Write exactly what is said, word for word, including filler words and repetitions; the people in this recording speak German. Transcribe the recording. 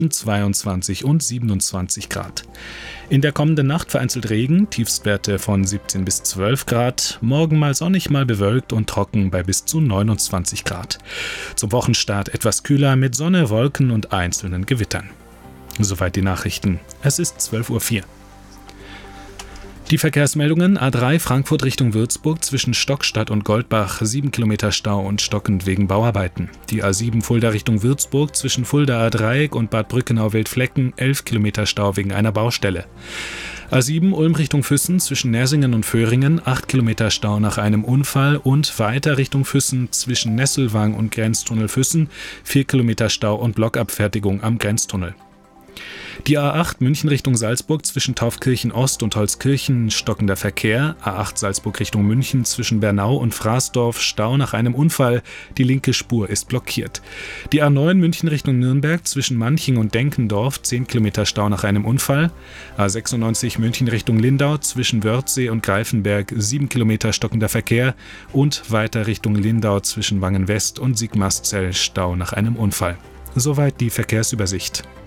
zweiundzwanzig und siebenundzwanzig Grad. In der kommenden Nacht vereinzelt Regen, Tiefstwerte von siebzehn bis zwölf Grad, morgen mal sonnig, mal bewölkt und trocken bei bis zu neunundzwanzig Grad. Zum Wochenstart etwas kühler mit Sonne, Wolken und einzelnen Gewittern. Soweit die Nachrichten. Es ist zwölf Uhr vier. Die Verkehrsmeldungen: A drei Frankfurt Richtung Würzburg zwischen Stockstadt und Goldbach, sieben Kilometer Stau und stockend wegen Bauarbeiten. Die A sieben Fulda Richtung Würzburg zwischen Fuldaer Dreieck und Bad Brückenau-Wildflecken, elf Kilometer Stau wegen einer Baustelle. A sieben Ulm Richtung Füssen zwischen Nersingen und Föhringen, acht Kilometer Stau nach einem Unfall und weiter Richtung Füssen zwischen Nesselwang und Grenztunnel Füssen, vier Kilometer Stau und Blockabfertigung am Grenztunnel. Die A acht München Richtung Salzburg zwischen Taufkirchen Ost und Holzkirchen, stockender Verkehr. A acht Salzburg Richtung München zwischen Bernau und Fraßdorf, Stau nach einem Unfall. Die linke Spur ist blockiert. Die A neun München Richtung Nürnberg zwischen Manching und Denkendorf, zehn Kilometer Stau nach einem Unfall. A sechsundneunzig München Richtung Lindau zwischen Wörthsee und Greifenberg, sieben Kilometer stockender Verkehr. Und weiter Richtung Lindau zwischen Wangen West und Sigmaringen, Stau nach einem Unfall. Soweit die Verkehrsübersicht.